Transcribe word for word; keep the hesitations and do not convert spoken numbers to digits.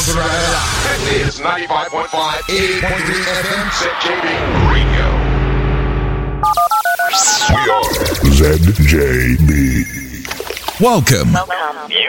This is ninety-five point five, eighty-eight point three F M, Z J B Radio. We are Z J B. Welcome. Welcome